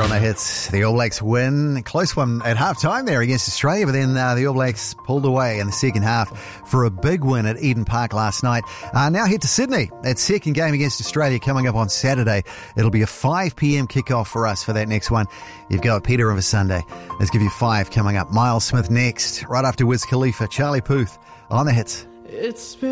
on the hits. The All Blacks win. Close one at half-time there against Australia, but then the All Blacks pulled away in the second half for a big win at Eden Park last night. Now head to Sydney. That second game against Australia coming up on Saturday. It'll be a 5 p.m. kickoff for us for that next one. You've got Peter River Sunday. Let's give you 5 coming up. Miles Smith next, right after Wiz Khalifa, Charlie Puth on the hits.